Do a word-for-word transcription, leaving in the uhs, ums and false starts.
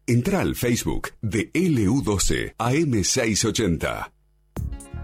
Entra al Facebook de L U doce A M seiscientos ochenta.